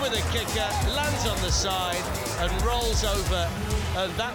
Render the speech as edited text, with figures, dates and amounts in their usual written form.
with a kicker, lands on the side and rolls over, and that